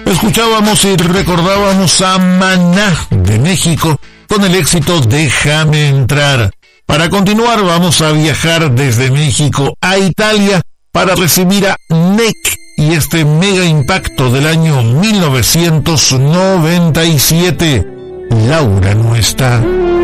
Escuchábamos y recordábamos a Maná de México con el éxito Déjame entrar. Para continuar vamos a viajar desde México a Italia para recibir a NEC y este mega impacto del año 1997. Laura no está.